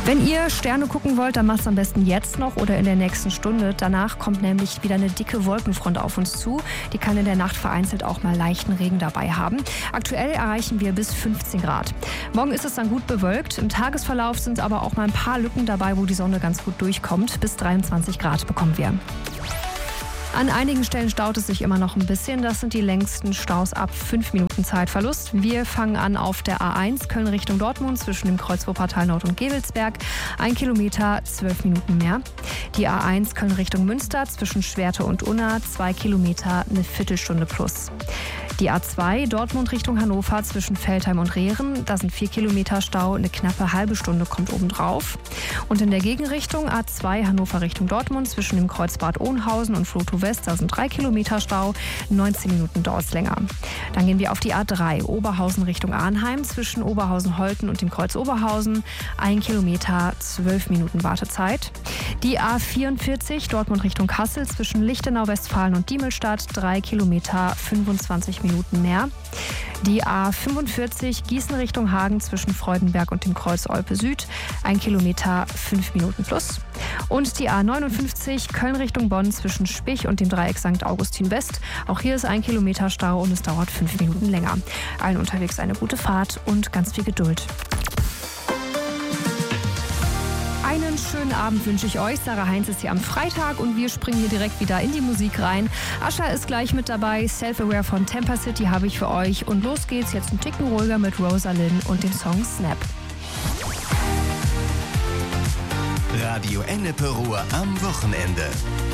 Wenn ihr Sterne gucken wollt, dann macht es am besten jetzt noch oder in der nächsten Stunde. Danach kommt nämlich wieder eine dicke Wolkenfront auf uns zu. Die kann in der Nacht vereinzelt auch mal leichten Regen dabei haben. Aktuell erreichen wir bis 15 Grad. Morgen ist es dann gut bewölkt. Im Tagesverlauf sind aber auch mal ein paar Lücken dabei, wo die Sonne ganz gut durchkommt. Bis 23 Grad bekommen wir. An einigen Stellen staut es sich immer noch ein bisschen. Das sind die längsten Staus ab 5 Minuten Zeitverlust. Wir fangen an auf der A1 Köln Richtung Dortmund zwischen dem Kreuz Wuppertal Nord und Gevelsberg. 1 Kilometer, 12 Minuten mehr. Die A1 Köln Richtung Münster zwischen Schwerte und Unna, 2 Kilometer, eine Viertelstunde plus. Die A2 Dortmund Richtung Hannover zwischen Veltheim und Rehren, da sind 4 Kilometer Stau, eine knappe halbe Stunde kommt obendrauf. Und in der Gegenrichtung A2 Hannover Richtung Dortmund zwischen dem Kreuz Bad Oeynhausen und Flotow West, da sind 3 Kilometer Stau, 19 Minuten dauert es länger. Dann gehen wir auf die A3 Oberhausen Richtung Arnheim zwischen Oberhausen-Holten und dem Kreuz Oberhausen, 1 Kilometer, 12 Minuten Wartezeit. Die A44 Dortmund Richtung Kassel zwischen Lichtenau, Westfalen und Diemelstadt, 3 Kilometer, 25 Minuten mehr. Die A45 Gießen Richtung Hagen zwischen Freudenberg und dem Kreuz Olpe Süd, 1 Kilometer, 5 Minuten plus. Und die A59 Köln Richtung Bonn zwischen Spich und dem Dreieck St. Augustin West. Auch hier ist 1 Kilometer Stau und es dauert 5 Minuten länger. Allen unterwegs eine gute Fahrt und ganz viel Geduld. Einen schönen Abend wünsche ich euch. Sarah Heinz ist hier am Freitag und wir springen hier direkt wieder in die Musik rein. Ascha ist gleich mit dabei. Self-Aware von Temper City habe ich für euch. Und los geht's jetzt ein Ticken ruhiger mit Rosalind und dem Song Snap. Radio Ennepe Ruhr am Wochenende.